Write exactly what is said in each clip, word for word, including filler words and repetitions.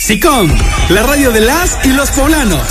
SICOM, la radio de las y los poblanos.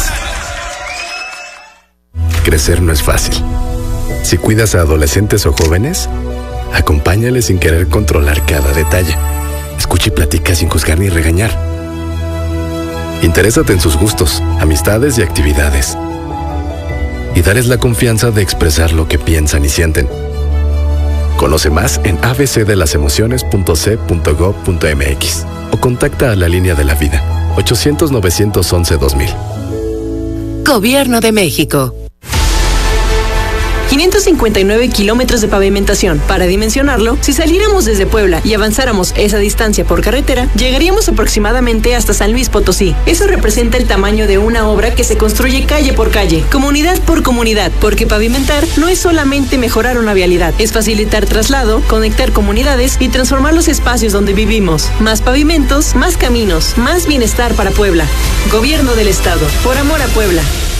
Crecer no es fácil. Si cuidas a adolescentes o jóvenes, acompáñales sin querer controlar cada detalle. Escucha y platica sin juzgar ni regañar. Interésate en sus gustos, amistades y actividades. Y dales la confianza de expresar lo que piensan y sienten. Conoce más en a b c de las emociones punto c punto gob punto m x o contacta a la línea de la vida ochocientos, novecientos once, dos mil. Gobierno de México. quinientos cincuenta y nueve kilómetros de pavimentación. Para dimensionarlo, si saliéramos desde Puebla y avanzáramos esa distancia por carretera, llegaríamos aproximadamente hasta San Luis Potosí. Eso representa el tamaño de una obra que se construye calle por calle, comunidad por comunidad, porque pavimentar no es solamente mejorar una vialidad, es facilitar traslado, conectar comunidades y transformar los espacios donde vivimos. Más pavimentos, más caminos, más bienestar para Puebla. Gobierno del Estado, por amor a Puebla.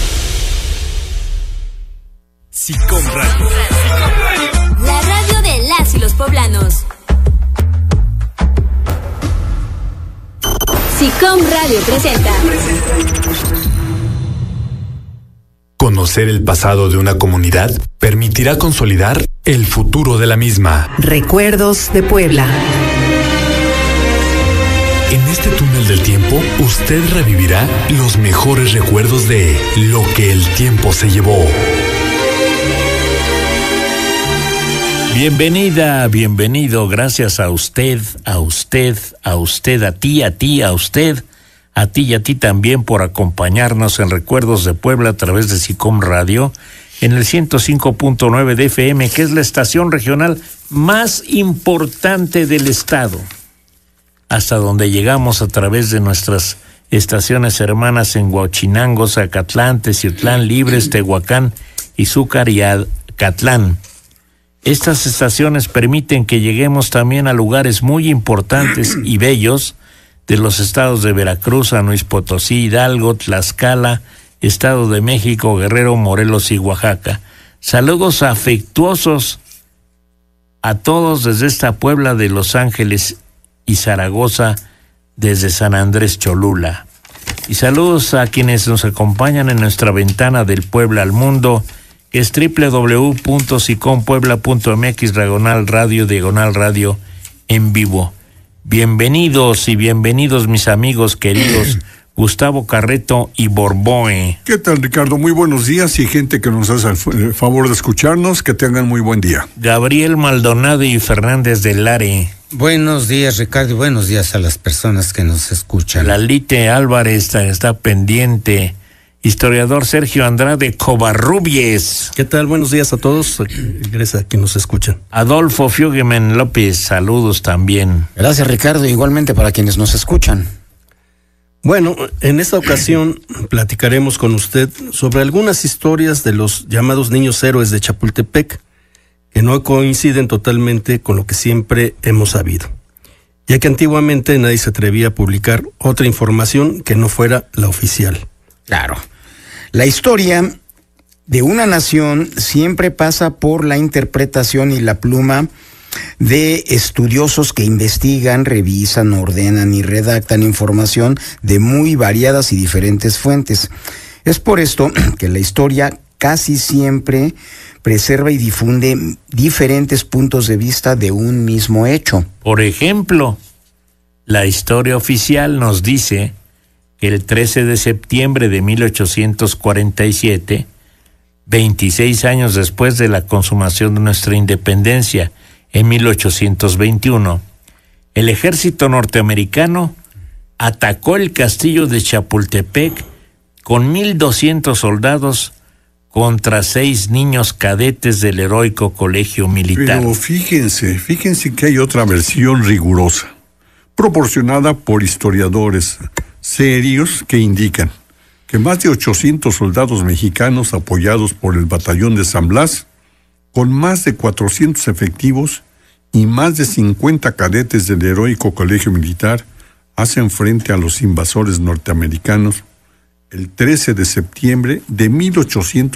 SICOM Radio. La radio de las y los poblanos. SICOM Radio presenta. Conocer el pasado de una comunidad permitirá consolidar el futuro de la misma. Recuerdos de Puebla. En este túnel del tiempo, usted revivirá los mejores recuerdos de lo que el tiempo se llevó. Bienvenida, bienvenido, gracias a usted, a usted, a usted, a ti, a ti, a usted, a ti y a ti también por acompañarnos en Recuerdos de Puebla a través de SICOM Radio en el ciento cinco punto nueve de F M, que es la estación regional más importante del estado, hasta donde llegamos a través de nuestras estaciones hermanas en Huachinango, Zacatlán, Teciutlán, Libres, Tehuacán, Izúcar y Acatlán. Estas estaciones permiten que lleguemos también a lugares muy importantes y bellos de los estados de Veracruz, San Luis Potosí, Hidalgo, Tlaxcala, Estado de México, Guerrero, Morelos y Oaxaca. Saludos afectuosos a todos desde esta Puebla de Los Ángeles y Zaragoza, desde San Andrés Cholula. Y saludos a quienes nos acompañan en nuestra ventana del Puebla al mundo, que es doble u doble u doble u punto sicom puebla punto m x, diagonal radio, diagonal radio en vivo. Bienvenidos y bienvenidos mis amigos queridos Gustavo Carreto y Borboe. ¿Qué tal, Ricardo? Muy buenos días y gente que nos hace el favor de escucharnos, que tengan muy buen día. Gabriel Maldonado y Fernández del Lare. Buenos días, Ricardo, y buenos días a las personas que nos escuchan. Lalite Álvarez está, está pendiente. Historiador Sergio Andrade Covarrubies. ¿Qué tal? Buenos días a todos. Gracias a quienes nos escuchan. Adolfo Fiugemen López, saludos también. Gracias, Ricardo, igualmente para quienes nos escuchan. Bueno, en esta ocasión platicaremos con usted sobre algunas historias de los llamados niños héroes de Chapultepec, que no coinciden totalmente con lo que siempre hemos sabido, ya que antiguamente nadie se atrevía a publicar otra información que no fuera la oficial. Claro. La historia de una nación siempre pasa por la interpretación y la pluma de estudiosos que investigan, revisan, ordenan y redactan información de muy variadas y diferentes fuentes. Es por esto que la historia casi siempre preserva y difunde diferentes puntos de vista de un mismo hecho. Por ejemplo, la historia oficial nos dice que el trece de septiembre de mil ochocientos cuarenta y siete, veintiséis años después de la consumación de nuestra independencia en mil ochocientos veintiuno, el ejército norteamericano atacó el castillo de Chapultepec con mil doscientos soldados contra seis niños cadetes del heroico colegio militar. Pero fíjense, fíjense que hay otra versión rigurosa, proporcionada por historiadores serios, que indican que más de ochocientos soldados mexicanos apoyados por el batallón de San Blas, con más de cuatrocientos efectivos y más de cincuenta cadetes del heroico colegio militar, hacen frente a los invasores norteamericanos el trece de septiembre de mil ochocientos